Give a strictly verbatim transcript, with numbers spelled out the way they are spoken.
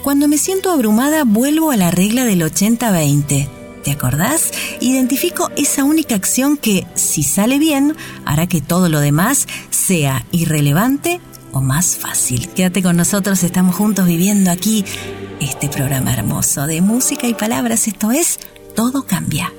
Cuando me siento abrumada, vuelvo a la regla del ochenta veinte. ¿Te acordás? Identifico esa única acción que, si sale bien, hará que todo lo demás sea irrelevante o más fácil. Quédate con nosotros, estamos juntos viviendo aquí este programa hermoso de música y palabras. Esto es Todo Cambia.